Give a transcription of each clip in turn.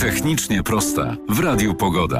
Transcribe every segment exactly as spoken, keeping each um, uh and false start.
Technicznie proste w Radiu Pogoda.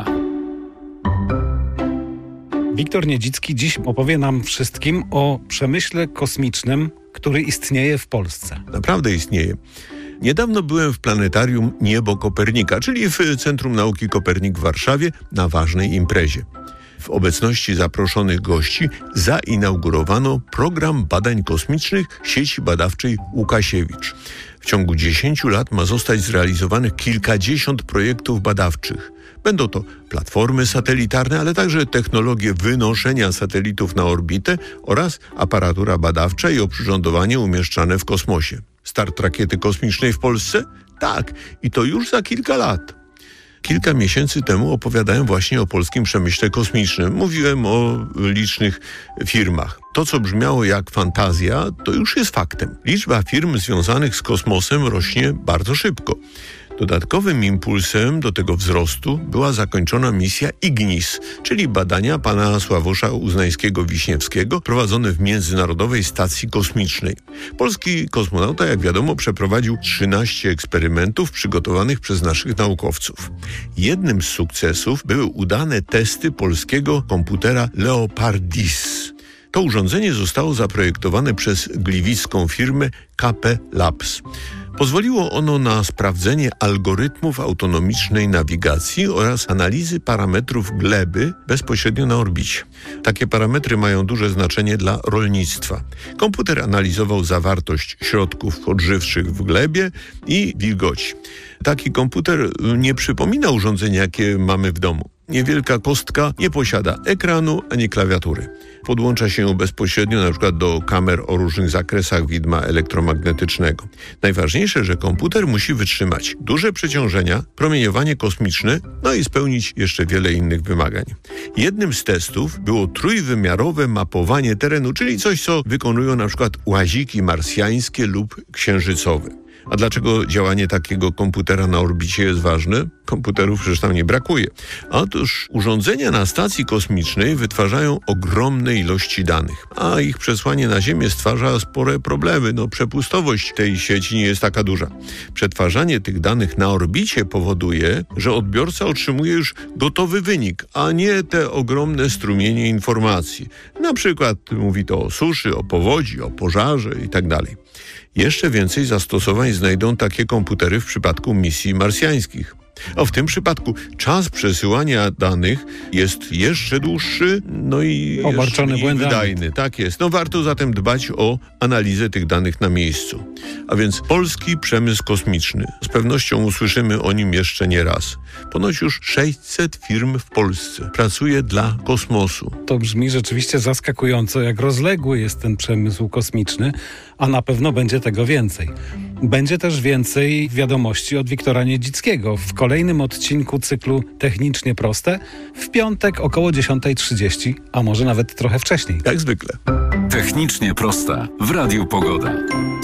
Wiktor Niedzicki dziś opowie nam wszystkim o przemyśle kosmicznym, który istnieje w Polsce. Naprawdę istnieje. Niedawno byłem w planetarium Niebo Kopernika, czyli w Centrum Nauki Kopernik w Warszawie, na ważnej imprezie. W obecności zaproszonych gości zainaugurowano program badań kosmicznych sieci badawczej Łukasiewicz. W ciągu dziesięciu lat ma zostać zrealizowanych kilkadziesiąt projektów badawczych. Będą to platformy satelitarne, ale także technologie wynoszenia satelitów na orbitę oraz aparatura badawcza i oprzyrządowanie umieszczane w kosmosie. Start rakiety kosmicznej w Polsce? Tak, i to już za kilka lat. Kilka miesięcy temu opowiadałem właśnie o polskim przemyśle kosmicznym. Mówiłem o licznych firmach. To, co brzmiało jak fantazja, to już jest faktem. Liczba firm związanych z kosmosem rośnie bardzo szybko. Dodatkowym impulsem do tego wzrostu była zakończona misja Ignis, czyli badania pana Sławosza Uznańskiego-Wiśniewskiego prowadzone w Międzynarodowej Stacji Kosmicznej. Polski kosmonauta, jak wiadomo, przeprowadził trzynaście eksperymentów przygotowanych przez naszych naukowców. Jednym z sukcesów były udane testy polskiego komputera Leopardis. To urządzenie zostało zaprojektowane przez gliwicką firmę K P Labs. Pozwoliło ono na sprawdzenie algorytmów autonomicznej nawigacji oraz analizy parametrów gleby bezpośrednio na orbicie. Takie parametry mają duże znaczenie dla rolnictwa. Komputer analizował zawartość środków odżywczych w glebie i wilgoci. Taki komputer nie przypomina urządzeń, jakie mamy w domu. Niewielka kostka nie posiada ekranu ani klawiatury. Podłącza się ją bezpośrednio na przykład do kamer o różnych zakresach widma elektromagnetycznego. Najważniejsze, że komputer musi wytrzymać duże przeciążenia, promieniowanie kosmiczne, no i spełnić jeszcze wiele innych wymagań. Jednym z testów było trójwymiarowe mapowanie terenu, czyli coś, co wykonują na przykład łaziki marsjańskie lub księżycowe. A dlaczego działanie takiego komputera na orbicie jest ważne? Komputerów przecież tam nie brakuje. Otóż urządzenia na stacji kosmicznej wytwarzają ogromne ilości danych, a ich przesłanie na Ziemię stwarza spore problemy. No, przepustowość tej sieci nie jest taka duża. Przetwarzanie tych danych na orbicie powoduje, że odbiorca otrzymuje już gotowy wynik, a nie te ogromne strumienie informacji. Na przykład mówi to o suszy, o powodzi, o pożarze itd. Jeszcze więcej zastosowań znajdą takie komputery w przypadku misji marsjańskich. A w tym przypadku czas przesyłania danych jest jeszcze dłuższy, no i obarczony jeszcze błędami. wydajny. Tak jest. No warto zatem dbać o analizę tych danych na miejscu. A więc polski przemysł kosmiczny. Z pewnością usłyszymy o nim jeszcze nie raz. Ponoć już sześćset firm w Polsce pracuje dla kosmosu. To brzmi rzeczywiście zaskakująco, jak rozległy jest ten przemysł kosmiczny, a na pewno będzie tego więcej. Będzie też więcej wiadomości od Wiktora Niedzickiego w kolejnym odcinku cyklu Technicznie Proste w piątek około dziesiąta trzydzieści, a może nawet trochę wcześniej. Jak zwykle. Technicznie proste w Radiu Pogoda.